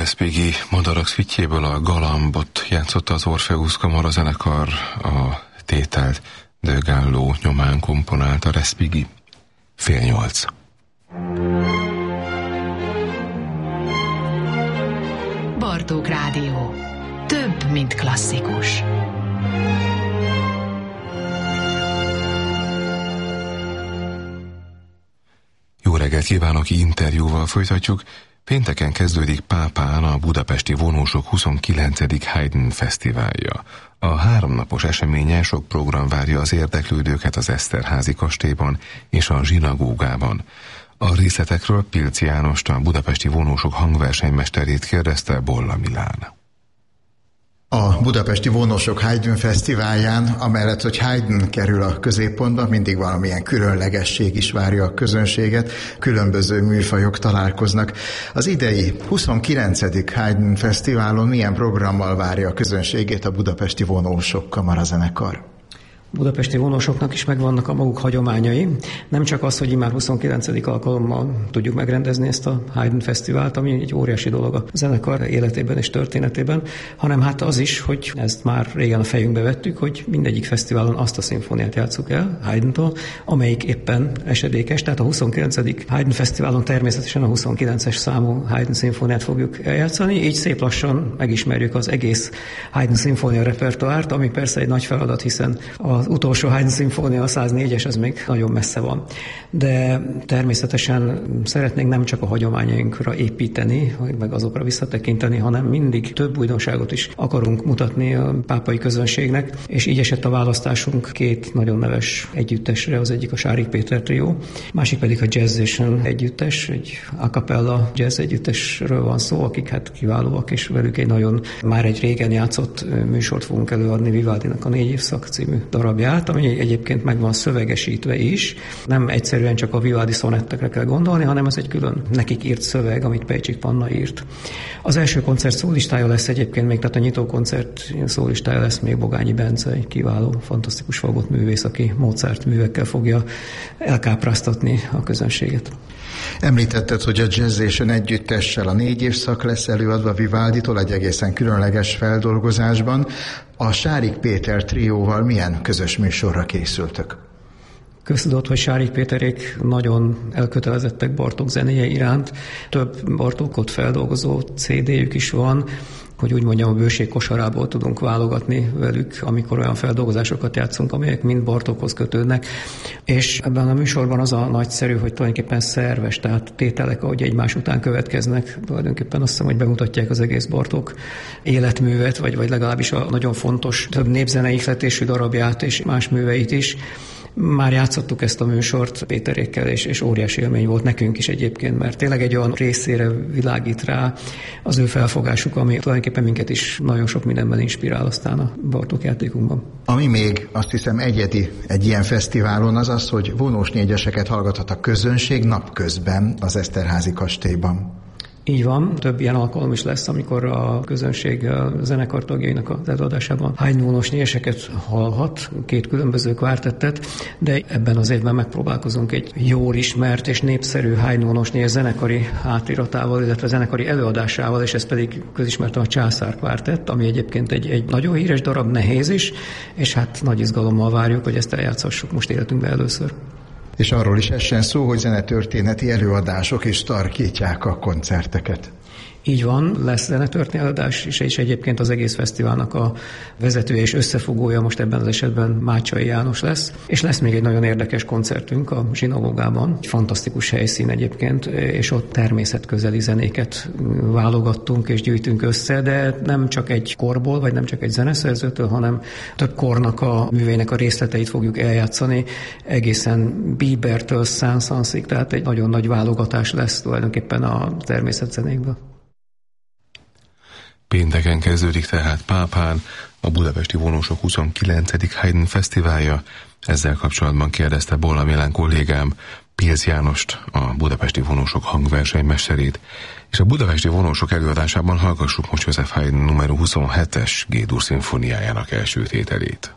Respighi Madarak szvitjéből a Galambot játszotta az Orpheus kamarazenekar, a tételt de Gallo nyomán komponálta Respighi. 7:30. Bartók Rádió. Több, mint klasszikus. Jó reggelt kívánok, interjúval folytatjuk. Pénteken kezdődik Pápán a budapesti vonósok 29. Haydn fesztiválja. A 3 napos eseményen sok program várja az érdeklődőket az Eszterházi kastélyban és a zsinagógában. A részletekről Pilc Jánost, a budapesti vonósok hangversenymesterét kérdezte Bolla Milán. A budapesti vonósok Haydn fesztiválján, amellett, hogy Haydn kerül a középpontba, mindig valamilyen különlegesség is várja a közönséget, különböző műfajok találkoznak. Az idei 29. Haydn fesztiválon milyen programmal várja a közönségét a budapesti vonósok kamarazenekar? Budapesti vonósoknak is megvannak a maguk hagyományai. Nem csak az, hogy immár 29. alkalommal tudjuk megrendezni ezt a Haydn fesztivált, ami egy óriási dolog a zenekar életében és történetében, hanem hát az is, hogy ezt már régen a fejünkbe vettük, hogy mindegyik fesztiválon azt a szimfóniát játsszuk el Haydntól, amelyik éppen esedékes. Tehát a 29. Haydn fesztiválon természetesen a 29-es számú Haydn szimfóniát fogjuk eljátszani, így szép lassan megismerjük az egész Haydn szimfónia repertoárt, ami persze egy nagy feladat, hiszen az utolsó Haydn szimfónia, a 104-es, ez még nagyon messze van. De természetesen szeretnénk nem csak a hagyományainkra építeni, meg azokra visszatekinteni, hanem mindig több újdonságot is akarunk mutatni a pápai közönségnek, és így esett a választásunk 2 nagyon neves együttesre, az egyik a Sárik Péter trió, másik pedig a Jazzation együttes, egy a cappella jazz együttesről van szó, akik hát kiválóak, és velük már egy régen játszott műsort fogunk előadni, Vivaldinak a 4 évszak című darabját, ami egyébként meg van szövegesítve is. Nem egyszerűen csak a Vivaldi szonettekre kell gondolni, hanem ez egy külön nekik írt szöveg, amit Pejcsik Panna írt. Az első koncert szólistája lesz egyébként még, tehát a nyitó koncert szólistája lesz még Bogányi Bence, egy kiváló, fantasztikus fagott művész, aki Mozart művekkel fogja elkápráztatni a közönséget. Említetted, hogy a Jazzation együttessel a 4 évszak lesz előadva Vivalditól egy egészen különleges feldolgozásban. A Sárik Péter trióval milyen közös műsorra készültök? Köztudott, hogy Sárik Péterék nagyon elkötelezettek Bartók zenéje iránt. Több Bartókot feldolgozó CD-jük is van, hogy úgy mondjam, a bőség kosarából tudunk válogatni velük, amikor olyan feldolgozásokat játszunk, amelyek mind Bartókhoz kötődnek. És ebben a műsorban az a nagyszerű, hogy tulajdonképpen szerves, tehát tételek, ahogy egymás után következnek. Tulajdonképpen azt hiszem, hogy bemutatják az egész Bartók életművet, vagy legalábbis a nagyon fontos több népzenei ihletésű darabját és más műveit is. Már játszottuk ezt a műsort Péterékkel, és óriási élmény volt nekünk is egyébként, mert tényleg egy olyan részére világít rá az ő felfogásuk, ami tulajdonképpen minket is nagyon sok mindenben inspirál aztán a Bartók játékunkban. Ami még azt hiszem egyedi egy ilyen fesztiválon az, hogy vonós négyeseket hallgathat a közönség napközben az Eszterházi kastélyban. Így van, több ilyen alkalom is lesz, amikor a közönség a zenekar tagjainak az előadásában Haydn vonós négyeseket hallhat, 2 különböző kvártettet, de ebben az évben megpróbálkozunk egy jól ismert és népszerű Haydn vonós négyes zenekari átiratával, illetve zenekari előadásával, és ez pedig közismert a Császár kvártett, ami egyébként egy nagyon híres darab, nehéz is, és hát nagy izgalommal várjuk, hogy ezt eljátszhassuk most életünkben először. És arról is essen szó, hogy zenetörténeti előadások is tarkítják a koncerteket. Így van, lesz zenetörténeti előadás, és egyébként az egész fesztiválnak a vezetője és összefogója most ebben az esetben Mácsai János lesz. És lesz még egy nagyon érdekes koncertünk a zsinagógában, egy fantasztikus helyszín egyébként, és ott természetközeli zenéket válogattunk és gyűjtünk össze, de nem csak egy korból, vagy nem csak egy zeneszerzőtől, hanem több kornak a művének a részleteit fogjuk eljátszani, egészen Biebertől Saint-Saënsig, tehát egy nagyon nagy válogatás lesz tulajdonképpen a természetzenékből. Pénteken kezdődik tehát Pápán a budapesti vonósok 29. Haydn fesztiválja. Ezzel kapcsolatban kérdezte Bolla Milán kollégám Pilc Jánost, a budapesti vonósok hangversenymesterét, és a budapesti vonósok előadásában hallgassuk most József Haydn nr. 27-es G-dur szimfóniájának első tételét.